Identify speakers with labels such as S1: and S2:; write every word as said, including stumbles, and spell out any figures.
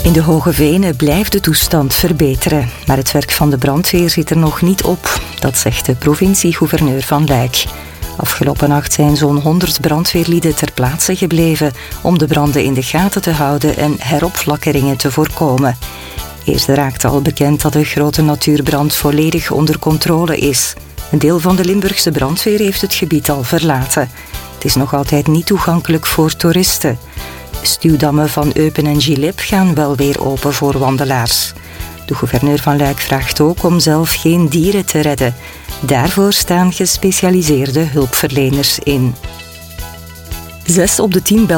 S1: In de Hoge Venen blijft de toestand verbeteren. Maar het werk van de brandweer zit er nog niet op. Dat zegt de provincie-gouverneur van Luik. Afgelopen nacht zijn zo'n honderd brandweerlieden ter plaatse gebleven om de branden in de gaten te houden en heropflakkeringen te voorkomen. Eerder raakte al bekend dat de grote natuurbrand volledig onder controle is. Een deel van de Limburgse brandweer heeft het gebied al verlaten. Het is nog altijd niet toegankelijk voor toeristen. Stuwdammen van Eupen en Gilep gaan wel weer open voor wandelaars. De gouverneur van Luik vraagt ook om zelf geen dieren te redden. Daarvoor staan gespecialiseerde hulpverleners in. Zes op de tien Belgen